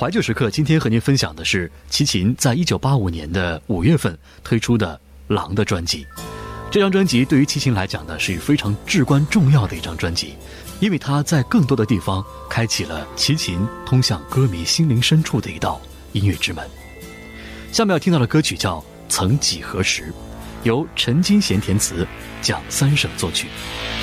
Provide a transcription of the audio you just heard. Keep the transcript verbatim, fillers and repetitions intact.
怀旧时刻今天和您分享的是齐秦在一九八五年的五月份推出的《狼》的专辑。这张专辑对于齐秦来讲呢，是非常至关重要的一张专辑，因为它在更多的地方开启了齐秦通向歌迷心灵深处的一道音乐之门。下面要听到的歌曲叫《曾几何时》，由陈金贤填词，蒋三省作曲。